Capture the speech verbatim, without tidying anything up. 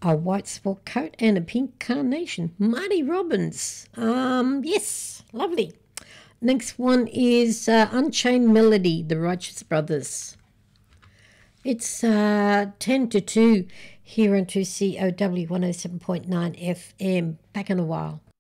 a white sport coat and a pink carnation. Marty Robbins. Um, yes, lovely. Next one is uh, Unchained Melody, the Righteous Brothers. It's uh, ten to two here on two C O W one oh seven point nine F M. Back in a while.